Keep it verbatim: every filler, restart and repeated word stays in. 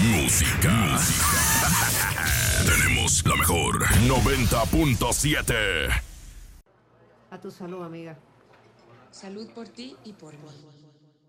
Música. Tenemos la mejor noventa punto siete. A tu salud, amiga. Salud por ti y por mí.